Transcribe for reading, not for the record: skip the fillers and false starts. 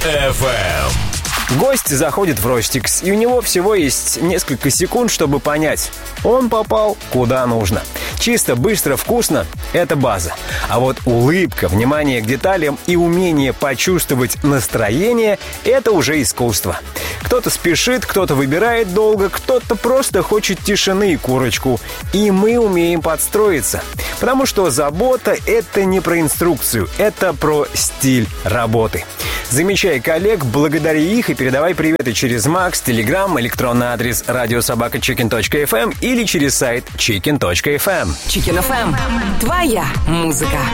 FM. Гость заходит в Ростикс, и у него всего есть несколько секунд, чтобы понять, он попал куда нужно. Чисто, быстро, вкусно – это база. А вот улыбка, внимание к деталям и умение почувствовать настроение – это уже искусство. Кто-то спешит, кто-то выбирает долго, кто-то просто хочет тишины и курочку. И мы умеем подстроиться. Потому что забота – это не про инструкцию, это про стиль работы. Замечай коллег, благодари их и передавай приветы через Макс, Телеграм, электронный адрес radiosobaka.chicken.fm или через сайт chicken.fm. Chicken FM. Твоя музыка.